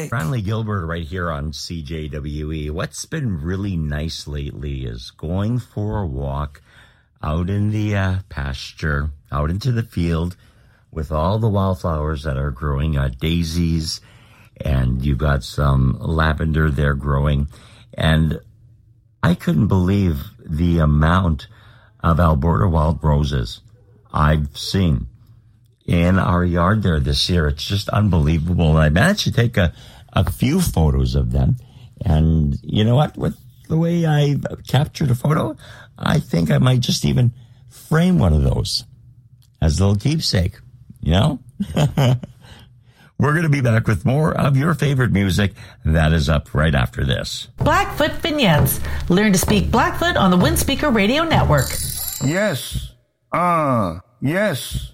right. Franley Gilbert right here on CJWE. What's been really nice lately is going for a walk out in the pasture, out into the field with all the wildflowers that are growing, daisies, and you've got some lavender there growing. And I couldn't believe the amount of Alberta wild roses I've seen in our yard there this year. It's just unbelievable. I managed to take a few photos of them. And you know what? With the way I captured a photo, I think I might just even frame one of those as a little keepsake, you know? We're going to be back with more of your favorite music. That is up right after this. Blackfoot Vignettes. Learn to speak Blackfoot on the Windspeaker Radio Network. Yes. Yes.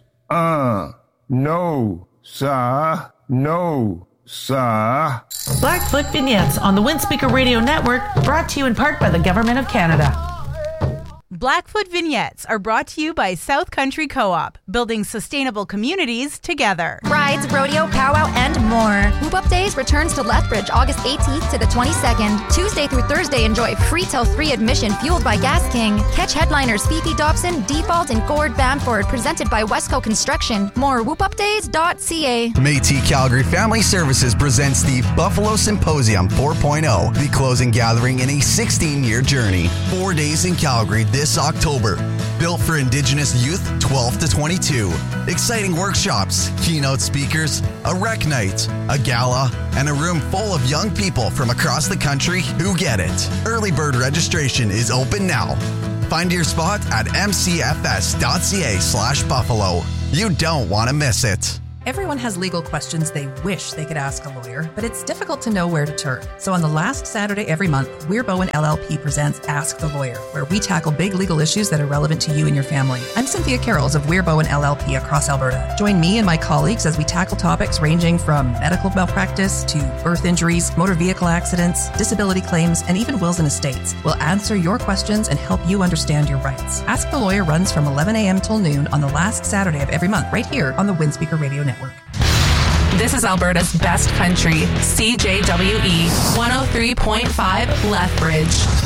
No, sir. No, sir. Blackfoot Vignettes on the Windspeaker Radio Network, brought to you in part by the Government of Canada. Blackfoot Vignettes are brought to you by South Country Co-op, building sustainable communities together. Rides, rodeo, powwow, and more. Whoop Up Days returns to Lethbridge August 18th to the 22nd. Tuesday through Thursday, enjoy free till 3 admission fueled by Gas King. Catch headliners Fifi Dobson, Default, and Gord Bamford, presented by Westco Construction. More whoopupdays.ca. Métis Calgary Family Services presents the Buffalo Symposium 4.0, the closing gathering in a 16-year journey. 4 days in Calgary this October. Built for Indigenous youth 12 to 22. Exciting workshops, keynote speakers, a rec night, a gala, and a room full of young people from across the country who get it. Early bird registration is open now. Find your spot at mcfs.ca/Buffalo. You don't want to miss it. Everyone has legal questions they wish they could ask a lawyer, but it's difficult to know where to turn. So on the last Saturday every month, Weir Bowen LLP presents Ask the Lawyer, where we tackle big legal issues that are relevant to you and your family. I'm Cynthia Carrolls of Weir Bowen LLP across Alberta. Join me and my colleagues as we tackle topics ranging from medical malpractice to birth injuries, motor vehicle accidents, disability claims, and even wills and estates. We'll answer your questions and help you understand your rights. Ask the Lawyer runs from 11 a.m. till noon on the last Saturday of every month, right here on the Windspeaker Radio Network. This is Alberta's best country, CJWE 103.5 Lethbridge.